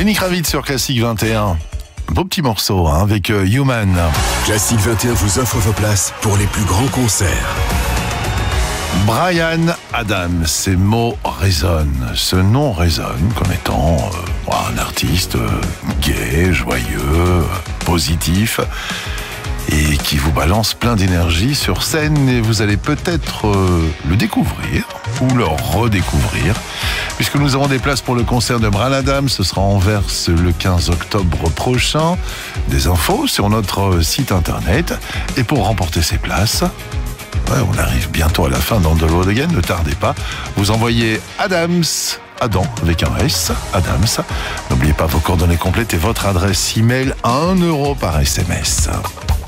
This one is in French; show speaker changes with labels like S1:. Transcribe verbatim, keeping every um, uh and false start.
S1: Lenny Kravitz sur Classique vingt et un. Beau petit morceau hein, avec euh, Human.
S2: Classique vingt et un vous offre vos places pour les plus grands concerts.
S1: Bryan Adams, ces mots résonnent. Ce nom résonne comme étant euh, un artiste euh, gai, joyeux, euh, positif et qui vous balance plein d'énergie sur scène, et vous allez peut-être euh, le découvrir ou le redécouvrir puisque nous avons des places pour le concert de Bryan Adams. Ce sera à Anvers le quinze octobre prochain. Des infos sur notre site internet. Et pour remporter ces places, ouais, on arrive bientôt à la fin dans The Road Again, ne tardez pas. Vous envoyez Adams, Adam avec un S, Adams. N'oubliez pas vos coordonnées complètes et votre adresse email, un euro par S M S.